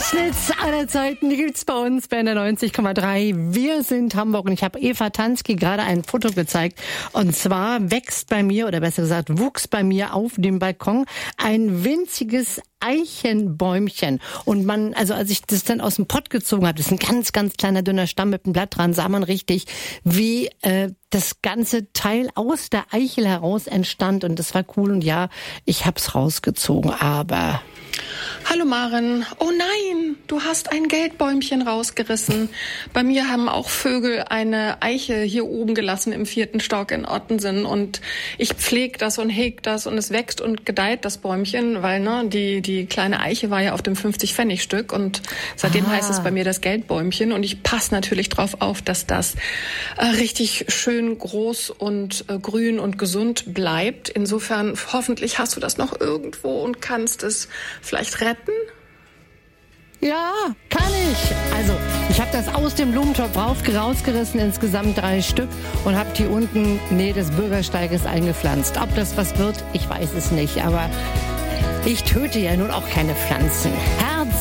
Schnitz aller Zeiten, die gibt's bei uns bei der 90,3. Wir sind Hamburg und ich habe Eva Tansky gerade ein Foto gezeigt. Und zwar wächst bei mir, oder besser gesagt, wuchs bei mir auf dem Balkon ein winziges Eichenbäumchen. Und man, also als ich das dann aus dem Pott gezogen habe, das ist ein ganz, ganz kleiner, dünner Stamm mit einem Blatt dran, sah man richtig, wie das ganze Teil aus der Eichel heraus entstand. Und das war cool. Und ja, ich hab's rausgezogen, aber... Hallo Maren. Oh nein, du hast ein Geldbäumchen rausgerissen. Bei mir haben auch Vögel eine Eiche hier oben gelassen im 4. Stock in Ottensen und ich pflege das und hege das und es wächst und gedeiht, das Bäumchen, weil die kleine Eiche war ja auf dem 50-Pfennig-Stück und seitdem heißt es bei mir das Geldbäumchen und ich passe natürlich drauf auf, dass das richtig schön groß und grün und gesund bleibt. Insofern hoffentlich hast du das noch irgendwo und kannst es vielleicht retten? Ja, kann ich. Also, ich habe das aus dem Blumentopf rausgerissen, insgesamt 3 Stück, und habe die unten Nähe des Bürgersteiges eingepflanzt. Ob das was wird, ich weiß es nicht, aber ich töte ja nun auch keine Pflanzen.